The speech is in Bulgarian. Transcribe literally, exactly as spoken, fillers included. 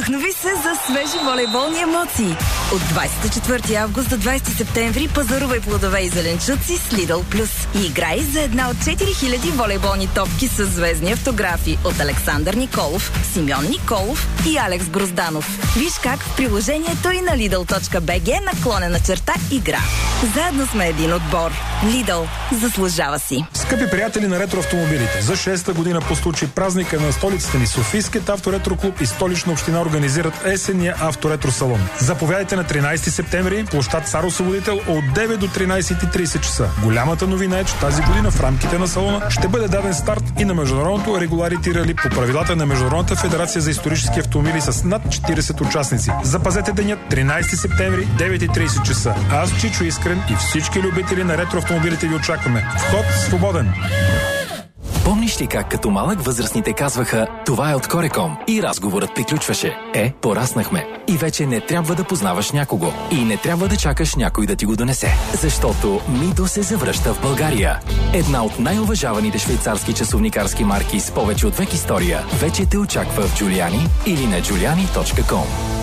Вдъхнови се за свежи волейболни емоции. От двадесет и четвърти август до двадесети септември пазарувай плодове и зеленчуци с Lidl Plus и играй за една от четири хиляди волейболни топки с звездни автографи от Александър Николов, Симеон Николов и Алекс Грозданов. Виж как в приложението и на Lidl.bg наклонена черта игра. Заедно сме един отбор. Lidl. Заслужава си. Скъпи приятели на ретроавтомобилите, за шеста година по случай празника на столицата ни Софийският авторетроклуб и Столична община организират есенния авторетро салон. Заповядайте на тринадесети септември, площад Цар Освободител от девет до тринадесет и тридесет часа. Голямата новина е, че тази година в рамките на салона ще бъде даден старт и на международното регуларити рали по правилата на Международната федерация за исторически автомобили с над четиридесет участници. Запазете денят тринадесети септември, девет и тридесет часа. Аз, Чичо Искрен и всички любители на ретроавтомобилите ви очакваме. Вход свободен! Помниш ли как като малък възрастните казваха "това е от Кореком" и разговорът приключваше? Е, пораснахме. И вече не трябва да познаваш някого. И не трябва да чакаш някой да ти го донесе. Защото Мито се завръща в България. Една от най-уважаваните швейцарски часовникарски марки с повече от век история вече те очаква в Джулиани или на джулиани точка ком.